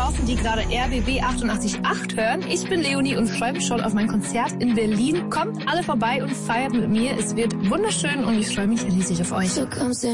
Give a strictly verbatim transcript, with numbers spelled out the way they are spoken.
draußen, die gerade R B B achtundachtzig Komma acht hören. Ich bin Leonie und freue mich schon auf mein Konzert in Berlin. Kommt alle vorbei und feiert mit mir. Es wird wunderschön und ich freue mich riesig auf euch.